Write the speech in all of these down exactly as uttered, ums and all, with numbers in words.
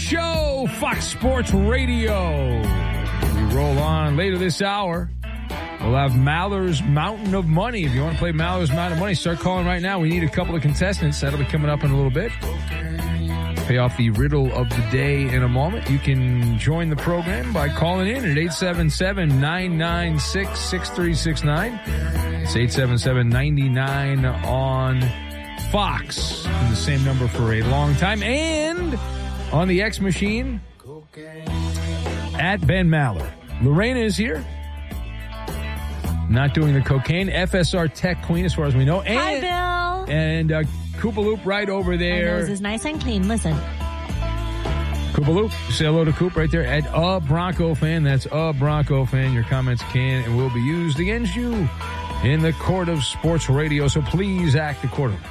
Show, Fox Sports Radio. We roll on later this hour. We'll have Maller's Mountain of Money. If you want to play Maller's Mountain of Money, start calling right now. We need a couple of contestants. That'll be coming up in a little bit. Pay off the riddle of the day in a moment. You can join the program by calling in at eight seven seven, nine nine six, six three six nine. It's eight seven seven, nine nine on Fox. And the same number for a long time. And on the X machine, at Ben Maller. Lorena is here. Not doing the cocaine. F S R Tech Queen, as far as we know. And, Hi, Bill. And uh, Koopaloop right over there. My nose is nice and clean. Listen. Koopaloop, say hello to Coop right there. At a Bronco fan. That's a Bronco fan. Your comments can and will be used against you in the court of sports radio. So please act accordingly.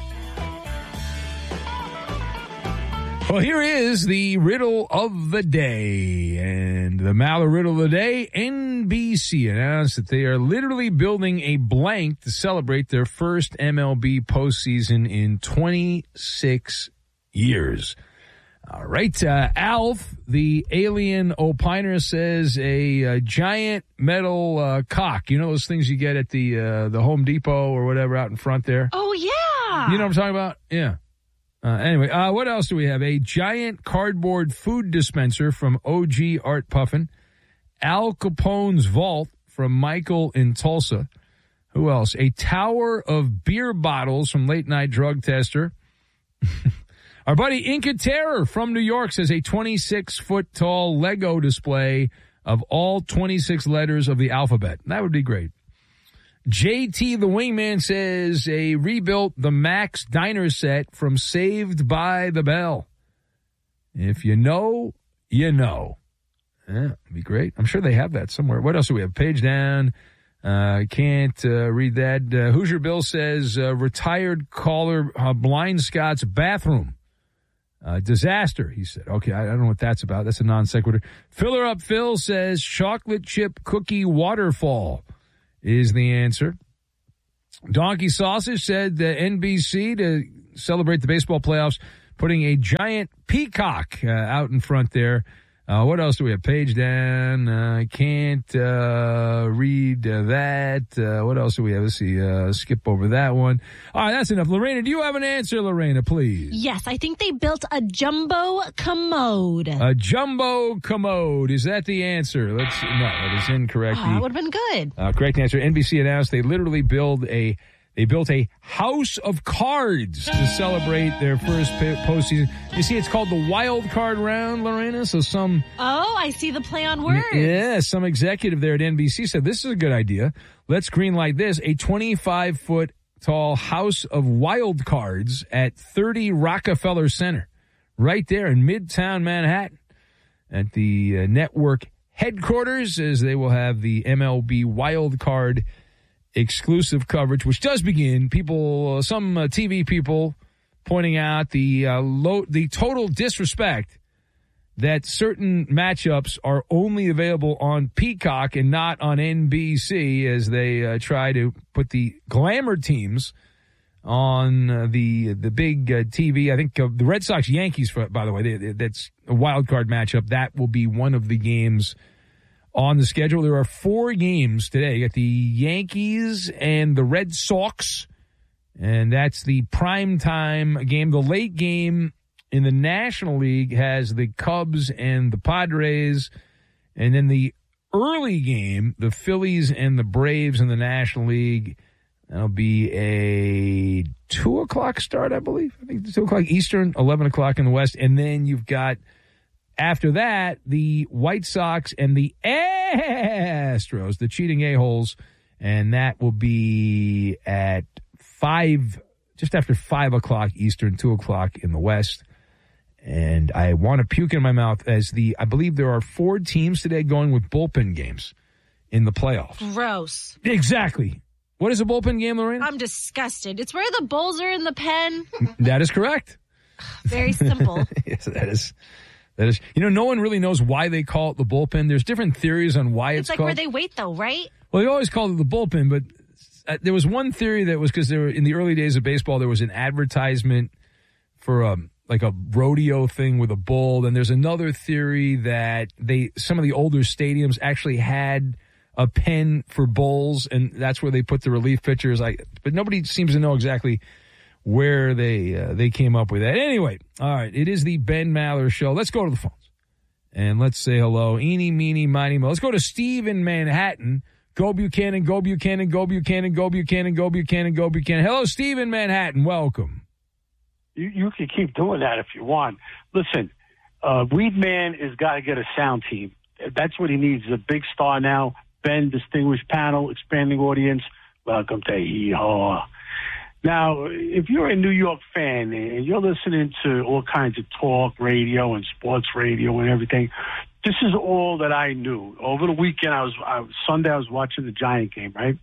Well, here is the riddle of the day. And the Maller riddle of the day, N B C announced that they are literally building a blank to celebrate their first M L B postseason in twenty-six years. All right, uh, Alf, the alien opiner, says a, a giant metal uh, cock. You know those things you get at the uh, the Home Depot or whatever out in front there? Oh, yeah. You know what I'm talking about? Yeah. Uh, anyway, uh, what else do we have? A giant cardboard food dispenser from O G Art Puffin. Al Capone's vault from Michael in Tulsa. Who else? A tower of beer bottles from Late Night Drug Tester. Our buddy Inca Terror from New York says a twenty-six foot tall Lego display of all twenty-six letters of the alphabet. That would be great. J T the Wingman says a rebuilt the Max Diner set from Saved by the Bell. If you know, you know. Yeah, that'd be great. I'm sure they have that somewhere. What else do we have? Page down. I uh, can't uh, read that. Uh, Hoosier Bill says uh, retired caller uh, Blind Scott's bathroom. Uh, disaster, he said. Okay, I, I don't know what that's about. That's a non sequitur. Filler Up Phil says chocolate chip cookie waterfall is the answer. Donkey Sausage said the N B C, to celebrate the baseball playoffs, putting a giant peacock uh, out in front there. Uh, what else do we have? Page down. I uh, can't uh, read uh, that. Uh, what else do we have? Let's see. Uh, skip over that one. All right, that's enough. Lorena, do you have an answer, Lorena, please? Yes, I think they built a jumbo commode. A jumbo commode. Is that the answer? Let's. No, that is incorrect. Oh, that would have been good. Uh, correct answer. N B C announced they literally build a They built a house of cards to celebrate their first postseason. You see, it's called the wild card round, Lorena. So some... Oh, I see the play on words. Yeah, some executive there at N B C said, this is a good idea. Let's greenlight this. A twenty-five foot tall house of wild cards at thirty Rockefeller Center. Right there in Midtown Manhattan. At the uh, network headquarters, as they will have the M L B wild card exclusive coverage, which does begin. People, uh, some uh, T V people pointing out the uh, low, the total disrespect that certain matchups are only available on Peacock and not on N B C, as they uh, try to put the glamour teams on uh, the the big uh, T V. I think uh, the Red Sox Yankees, for, by the way, they, they, that's a wild card matchup. That will be one of the games on the schedule. There are four games today. You got the Yankees and the Red Sox, and that's the primetime game. The late game in the National League has the Cubs and the Padres, and then the early game, the Phillies and the Braves in the National League. That'll be a two o'clock start, I believe. I think two o'clock Eastern, eleven o'clock in the West, and then you've got, after that, the White Sox and the Astros, the cheating a-holes, and that will be at five, just after five o'clock Eastern, two o'clock in the West. And I want to puke in my mouth as the, I believe there are four teams today going with bullpen games in the playoffs. Gross. Exactly. What is a bullpen game, Lorraine? I'm disgusted. It's where the Bulls are in the pen. That is correct. Very simple. Yes, that is. That is, you know, no one really knows why they call it the bullpen. There's different theories on why it's, it's like called. Where they wait, though, right? Well, they always called it the bullpen, but uh, there was one theory that was because there were, in the early days of baseball, there was an advertisement for um like a rodeo thing with a bull. Then there's another theory that they some of the older stadiums actually had a pen for bulls, and that's where they put the relief pitchers. I, but nobody seems to know exactly where they uh, they came up with that. Anyway, all right, it is the Ben Maller Show. Let's go to the phones. And let's say hello. Eeny, meeny, miny, mo. Let's go to Steve in Manhattan. Go Buchanan, go Buchanan, go Buchanan, go Buchanan, go Buchanan, go Buchanan. Hello, Steve in Manhattan. Welcome. You, you can keep doing that if you want. Listen, uh, Weedman has got to get a sound team. That's what he needs. He's a big star now. Ben, distinguished panel, expanding audience. Welcome to Hee-Haw. Now, if you're a New York fan and you're listening to all kinds of talk radio and sports radio and everything, this is all that I knew. Over the weekend, I was, I was Sunday, I was watching the Giant game, right?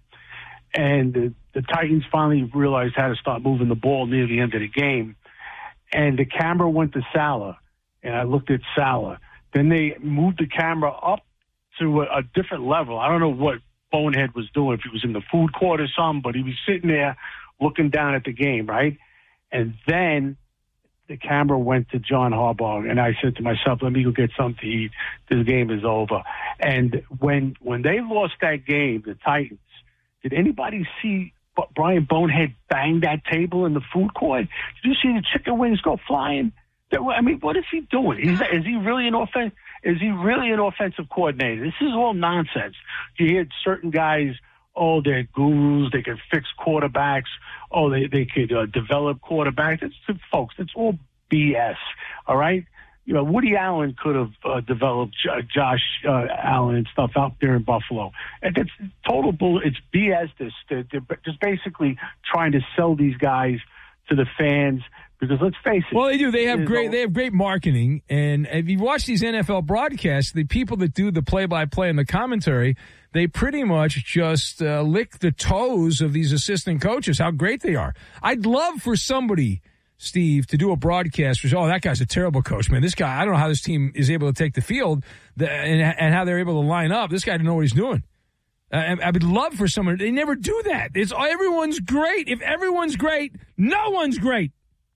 And the, the Titans finally realized how to start moving the ball near the end of the game. And the camera went to Salah, and I looked at Salah. Then they moved the camera up to a, a different level. I don't know what Bonehead was doing, if he was in the food court or something, but he was sitting there looking down at the game, right? And then the camera went to John Harbaugh, and I said to myself, let me go get something to eat. This game is over. And when when they lost that game, the Titans, did anybody see Brian Bonehead bang that table in the food court? Did you see the chicken wings go flying? I mean, what is he doing? Is, is he really an offense? Is he really an offensive coordinator? This is all nonsense. You hear certain guys, oh, they're gurus. They can fix quarterbacks. Oh, they, they could uh, develop quarterbacks. It's, folks, it's all B S, all right? You know, Woody Allen could have uh, developed J- Josh uh, Allen and stuff out there in Buffalo. And it's total bull. It's B S. This they're, they're just basically trying to sell these guys to the fans. Because let's face it. Well, they do. They have great. They have great marketing, and if you watch these N F L broadcasts, the people that do the play-by-play and the commentary, they pretty much just uh, lick the toes of these assistant coaches. How great they are! I'd love for somebody, Steve, to do a broadcast for, oh, that guy's a terrible coach, man. This guy, I don't know how this team is able to take the field the, and, and how they're able to line up. This guy didn't know what he's doing. Uh, I would love for someone. They never do that. It's everyone's great. If everyone's great, no one's great.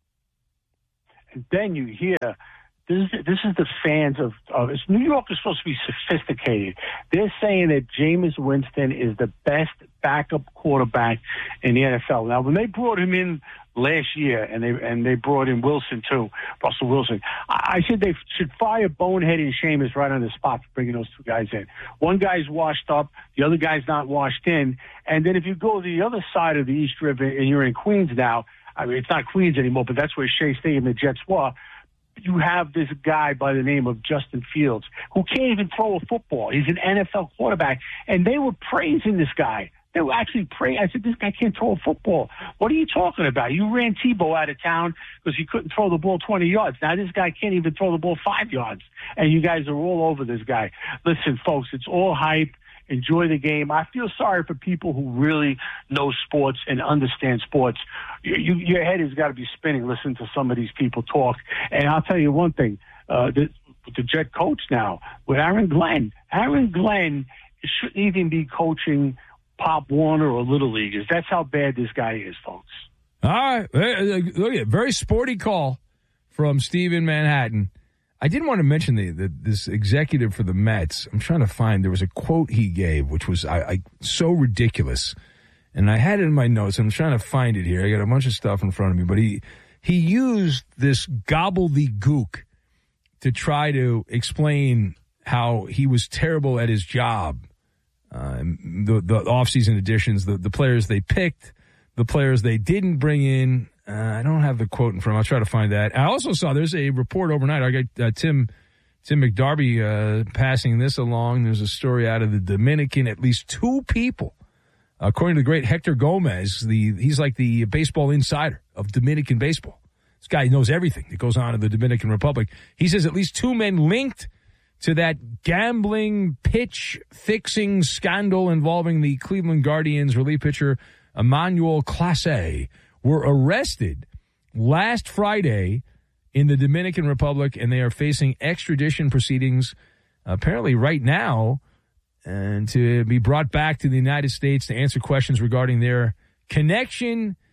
And then you hear, this is, this is the fans of, of it's, New York is supposed to be sophisticated. They're saying that Jameis Winston is the best backup quarterback in the N F L. Now, when they brought him in last year, and they and they brought in Wilson too, Russell Wilson, I, I said they should fire Bonehead and Jameis right on the spot for bringing those two guys in. One guy's washed up, the other guy's not washed in. And then if you go to the other side of the East River and you're in Queens now, I mean, it's not Queens anymore, but that's where Shea Stadium and the Jets were. You have this guy by the name of Justin Fields who can't even throw a football. He's an N F L quarterback, and they were praising this guy. They were actually praising. I said, this guy can't throw a football. What are you talking about? You ran Tebow out of town because he couldn't throw the ball twenty yards. Now this guy can't even throw the ball five yards, and you guys are all over this guy. Listen, folks, it's all hype. Enjoy the game. I feel sorry for people who really know sports and understand sports. You, you, your head has got to be spinning listening to some of these people talk. And I'll tell you one thing, uh, the, the Jet coach now, with Aaron Glenn, Aaron Glenn shouldn't even be coaching Pop Warner or Little Leaguers. That's how bad this guy is, folks. All right. Look at very sporty call from Steve in Manhattan. I did want to mention the, the this executive for the Mets. I'm trying to find, there was a quote he gave, which was I, I so ridiculous. And I had it in my notes. I'm trying to find it here. I got a bunch of stuff in front of me. But he he used this gobbledygook to try to explain how he was terrible at his job. Uh, the, the offseason additions, the, the players they picked, the players they didn't bring in. Uh, I don't have the quote in front. I'll try to find that. I also saw there's a report overnight. I got uh, Tim Tim McDarby uh, passing this along. There's a story out of the Dominican. At least two people, according to the great Hector Gomez, the he's like the baseball insider of Dominican baseball. This guy knows everything that goes on in the Dominican Republic. He says at least two men linked to that gambling pitch fixing scandal involving the Cleveland Guardians relief pitcher Emmanuel Clase were arrested last Friday in the Dominican Republic, and they are facing extradition proceedings apparently right now, and to be brought back to the United States to answer questions regarding their connection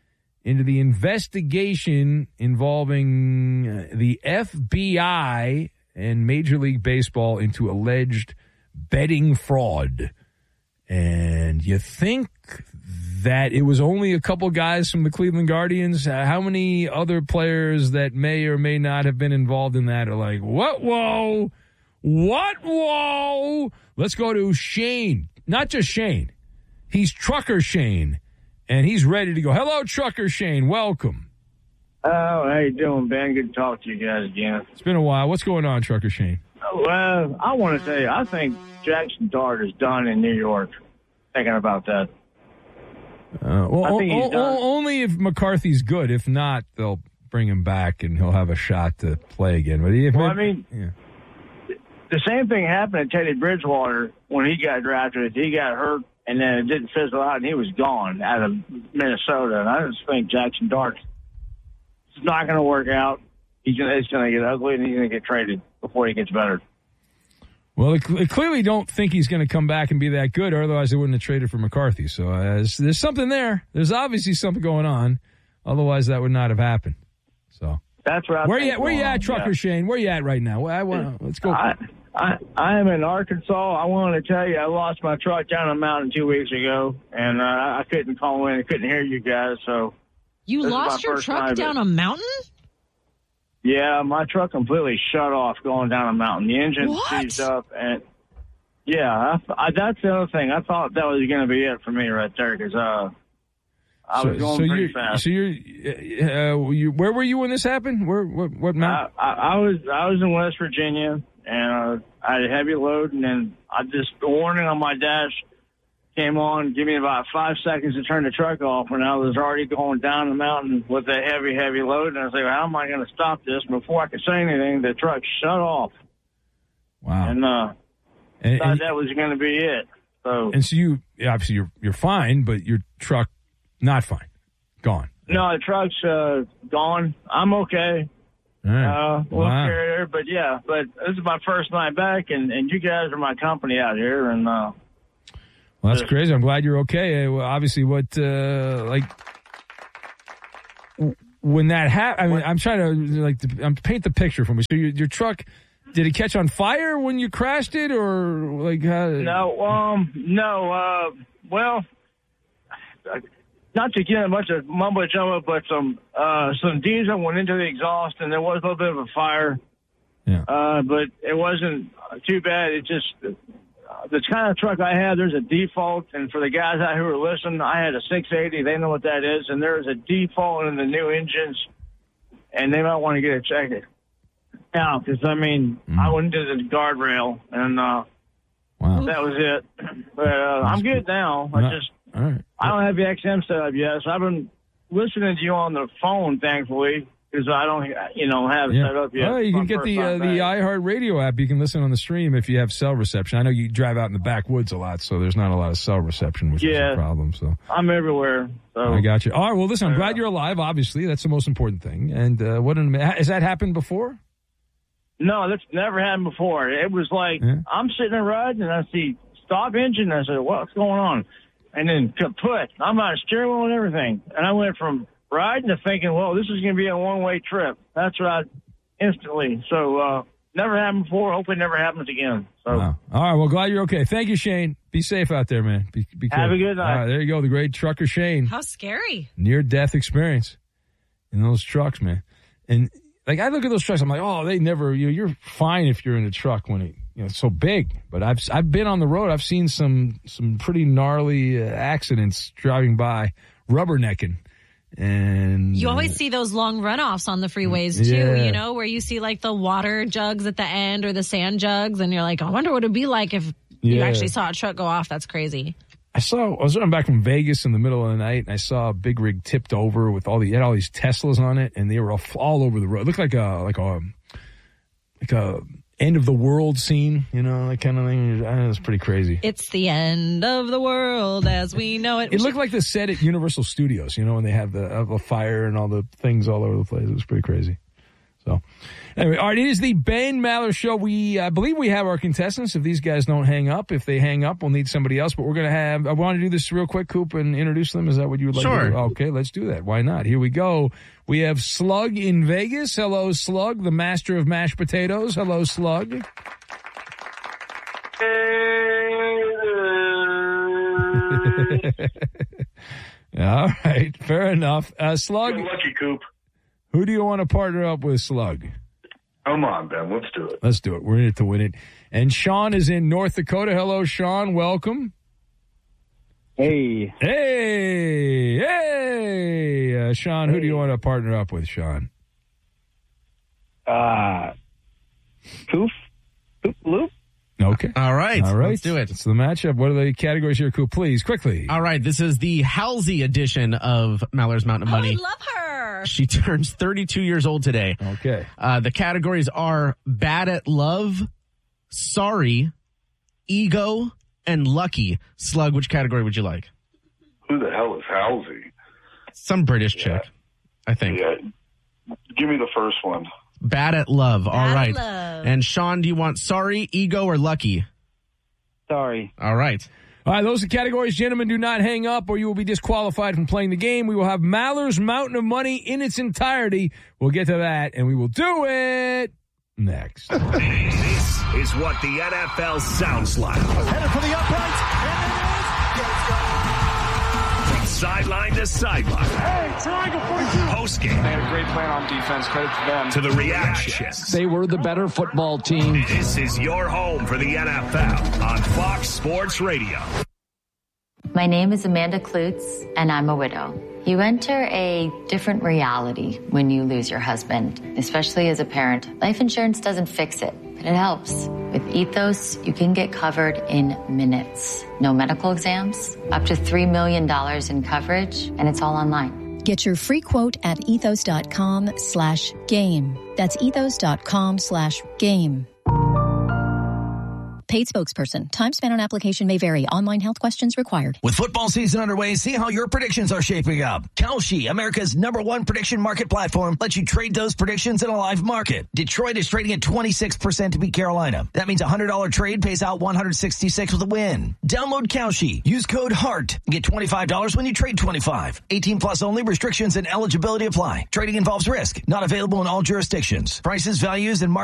into the investigation involving uh, the F B I and Major League Baseball into alleged betting fraud. And you think that it was only a couple guys from the Cleveland Guardians? Uh, how many other players that may or may not have been involved in that are like, what, whoa, what, whoa? Let's go to Shane. Not just Shane. He's Trucker Shane, and he's ready to go. Hello, Trucker Shane. Welcome. Oh, how you doing, Ben? Good to talk to you guys again. It's been a while. What's going on, Trucker Shane? Well, I want to tell you, I think Jackson Dart is done in New York. Thinking about that. Uh, well, I think he's o- done. o- only if McCarthy's good. If not, they'll bring him back and he'll have a shot to play again. But if Well, it, I mean, yeah. the same thing happened to Teddy Bridgewater when he got drafted. He got hurt, and then it didn't fizzle out, and he was gone out of Minnesota. And I just think Jackson Dart is not going to work out. He's going to get ugly, and he's going to get traded before he gets better. Well, they, they clearly don't think he's going to come back and be that good, or otherwise they wouldn't have traded for McCarthy. So uh, there's, there's something there. There's obviously something going on. Otherwise, that would not have happened. So That's what I where think you at? Where you going at, on, Trucker yeah. Shane? Where you at right now? Well, I wanna, let's go. I, I I am in Arkansas. I wanted to tell you I lost my truck down a mountain two weeks ago, and uh, I couldn't call in. I couldn't hear you guys. So You This is lost my your first truck time down at- a mountain? yeah, my truck completely shut off going down a mountain. The engine What? seized up, and yeah, I, I, that's the other thing. I thought that was going to be it for me right there because uh, I so, was going so pretty you're, fast. So you're, uh, you, where were you when this happened? Where, what, what I, mountain? I, I was I was in West Virginia, and uh, I had a heavy load, and then I just the warning on my dash came on, give me about five seconds to turn the truck off, and I was already going down the mountain with a heavy, heavy load, and I was like, how am I going to stop this? Before I could say anything, the truck shut off, Wow. and uh, And, thought and, that was going to be it. So and so you, obviously you're, you're fine, but your truck, not fine. Gone. no, the truck's uh, gone. I'm okay. All right. Uh, we'll Wow. carry her, but yeah, but this is my first night back, and, and you guys are my company out here, and uh, Well, that's crazy. I'm glad you're okay. Uh, well, obviously, what uh, like w- when that happened? I mean, I'm trying to like to, um, paint the picture for me. So your, your truck, did it catch on fire when you crashed it, or like how? no, um, no, uh, well, not to get a bunch of mumbo jumbo, but some uh, some diesel went into the exhaust, and there was a little bit of a fire. Yeah. Uh, but it wasn't too bad. It just uh, the kind of truck I had. There's a default, and for the guys out who are listening, I had a six eighty. They know what that is, and there's a default in the new engines, and they might want to get it checked out because I mean Mm. I went into the guardrail, and uh, Wow. that was it. But uh, I'm good now. I No. just All right. I don't have the X M set up yet, so I've been listening to you on the phone, thankfully, because I don't, you know, have it Yeah. set up yet. Oh, you My can get first the uh, time the back. iHeartRadio app. You can listen on the stream if you have cell reception. I know you drive out in the backwoods a lot, so there's not a lot of cell reception, which is Yeah. a problem. So I'm everywhere. So I got you. All right. Well, listen, I'm Yeah. glad you're alive. Obviously, that's the most important thing. And uh, what an, has that happened before? no, that's never happened before. It was like Yeah. I'm sitting there riding, and I see stop engine. And I said, "What's going on?" And then kaput. I'm out of steering wheel and everything. And I went from riding to thinking, "Well, this is going to be a one way trip." That's what I instantly. So uh, never happened before. Hope it never happens again. So. Wow. All right. Well, glad you're okay. Thank you, Shane. Be safe out there, man. Be, be Have a careful. good night. All right, there you go. The great trucker Shane. How scary. Near death experience in those trucks, man. And like I look at those trucks, I'm like, oh, they never. You know, you're fine if you're in a truck when it, you know, it's so big. But I've I've been on the road. I've seen some some pretty gnarly uh, accidents driving by, rubbernecking. And You always see those long runoffs on the freeways, too, Yeah. you know, where you see like the water jugs at the end or the sand jugs, and you're like, I wonder what it'd be like if you Yeah. actually saw a truck go off. That's crazy. I saw, I was running back from Vegas in the middle of the night, and I saw a big rig tipped over with all the, it had all these Teslas on it, and they were all, all over the road. It looked like a, like a, like a end of the world scene, you know, that kind of thing. I know, it was pretty crazy. It's the end of the world as we know it. It looked like the set at Universal Studios, you know, when they have the, have a fire and all the things all over the place. It was pretty crazy. So, anyway, all right, it is the Ben Maller Show. We, I believe we have our contestants. If these guys don't hang up, if they hang up, we'll need somebody else. But we're going to have, I want to do this real quick, Coop, and introduce them. Is that what you would like sure. to do? Okay, let's do that. Why not? Here we go. We have Slug in Vegas. Hello, Slug, the master of mashed potatoes. Hello, Slug. All right, fair enough. Uh, Slug. Good lucky, Coop. Who do you want to partner up with, Slug? Come on, Ben. Let's do it. Let's do it. We're in it to win it. And Sean is in North Dakota. Hello, Sean. Welcome. Hey. Hey. Hey. Uh, Sean, who do you want to partner up with, Sean? Uh, Poof? Poof Loop? Okay. All right. All right. Let's do it. It's the matchup. What are the categories here, Coop? Please, quickly. All right. This is the Halsey edition of Maller's Mountain of Oh, Money. I love her. She turns thirty-two years old today. Okay. Uh, the categories are Bad at Love, Sorry, Ego, and Lucky. Slug, which category would you like? Who the hell is Halsey? Some British Yeah. chick, I think. Yeah. Give me the first one. Bad at Love. All Bad at right. Love. And Sean, do you want Sorry, Ego, or Lucky? Sorry. All right. All right, those are categories. Gentlemen, do not hang up or you will be disqualified from playing the game. We will have Maller's Mountain of Money in its entirety. We'll get to that, and we will do it next. This is what the N F L sounds like. Headed for the uprights. Sideline to sideline. Hey, triangle forty-two. Post game. They had a great plan on defense. Credit to them. To the reactions. They were the better football team. This is your home for the N F L on Fox Sports Radio. My name is Amanda Klutz, and I'm a widow. You enter a different reality when you lose your husband, especially as a parent. Life insurance doesn't fix it, but it helps. With Ethos, you can get covered in minutes. No medical exams, up to three million dollars in coverage, and it's all online. Get your free quote at ethos.com slash game. That's ethos.com slash game. Paid spokesperson. Time spent on application may vary. Online health questions required. With football season underway, see how your predictions are shaping up. Kalshi, America's number one prediction market platform, lets you trade those predictions in a live market. Detroit is trading at twenty-six percent to beat Carolina. That means a one hundred dollars trade pays out one hundred sixty-six with a win. Download Kalshi. Use code HEART. Get twenty-five dollars when you trade twenty-five. eighteen plus only. Restrictions and eligibility apply. Trading involves risk. Not available in all jurisdictions. Prices, values, and market